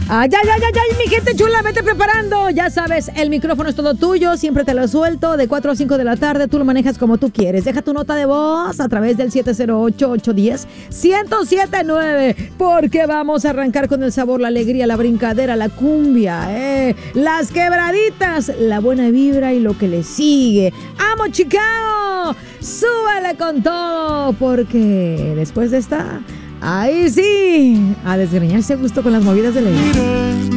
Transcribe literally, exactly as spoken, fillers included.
Ay, ay, ay, ay, ay, mi gente chula, vete preparando. Ya sabes, el micrófono es todo tuyo. Siempre te lo suelto de cuatro a cinco de la tarde. Tú lo manejas como tú quieres. Deja tu nota de voz a través del siete cero ocho, ocho uno cero, uno cero siete nueve. Porque vamos a arrancar con el sabor, la alegría, la brincadera, la cumbia, eh, las quebraditas, la buena vibra y lo que le sigue. ¡Amo, Chicago! ¡Súbele con todo! Porque después de esta... ahí sí, a desgreñarse a gusto con las movidas de ley.